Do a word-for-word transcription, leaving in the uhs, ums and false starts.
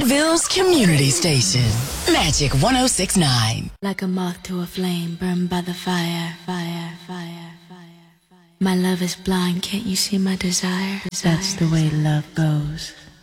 Fayetteville's community station. Magic one oh six point nine. Like a moth to a flame, burned by the fire, fire, fire, fire, fire. My love is blind, can't you see my desire? That's the way love goes.